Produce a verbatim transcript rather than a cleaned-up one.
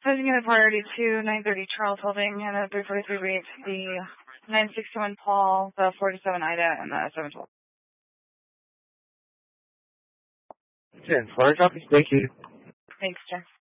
Closing unit priority to nine thirty Charles Holding and a three forty-three read the nine sixty-one Paul, the forty-seven Ida, and the seven twelve. ten, fire copy. Thank you. Thanks, Jeff.